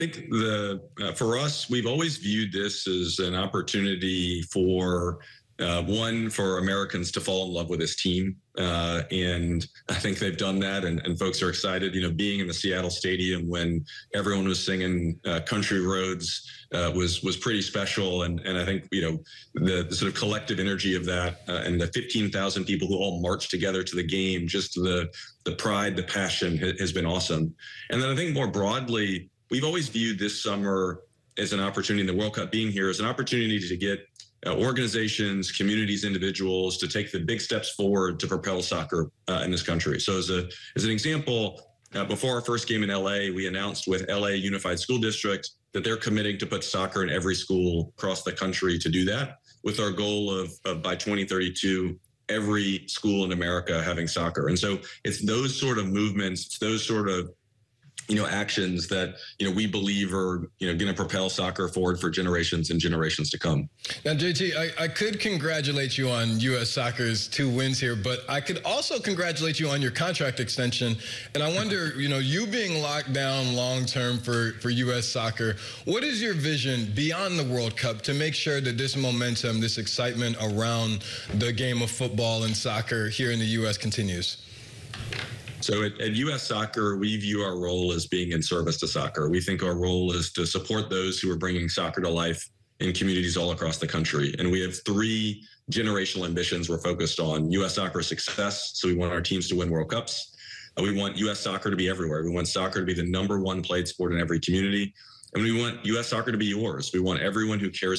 think for us, we've always viewed this as an opportunity for for Americans to fall in love with this team. And I think they've done that, and folks are excited. Being in the Seattle Stadium when everyone was singing Country Roads was pretty special. And I think, the sort of collective energy of that and the 15,000 people who all marched together to the game, just the pride, the passion has been awesome. And then I think more broadly, we've always viewed this summer as an opportunity, the World Cup being here, as an opportunity to get organizations, communities, individuals to take the big steps forward to propel soccer in this country. So as an example, before our first game in LA, we announced with LA Unified School District that they're committing to put soccer in every school across the country to do that, with our goal of by 2032, every school in America having soccer. And so it's those sort of movements, it's those sort of actions that, we believe are, going to propel soccer forward for generations and generations to come. Now, JT, I could congratulate you on U.S. Soccer's 2 wins here, but I could also congratulate you on your contract extension. And I wonder, you being locked down long-term for U.S. Soccer, what is your vision beyond the World Cup to make sure that this momentum, this excitement around the game of football and soccer here in the U.S. continues? So at U.S. Soccer, we view our role as being in service to soccer. We think our role is to support those who are bringing soccer to life in communities all across the country. And we have 3 generational ambitions we're focused on. U.S. Soccer success, so we want our teams to win World Cups. We want U.S. Soccer to be everywhere. We want soccer to be the #1 played sport in every community. And we want U.S. Soccer to be yours. We want everyone who cares